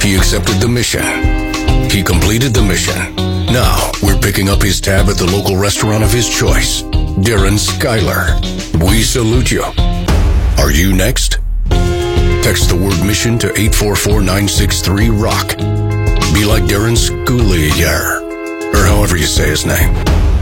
He accepted the mission. He completed the mission. Now, we're picking up his tab at the local restaurant of his choice. Darren Skylar. We salute you. Are you next? Text the word mission to 844-963-ROCK. Be like Darren Skylar, or however you say his name.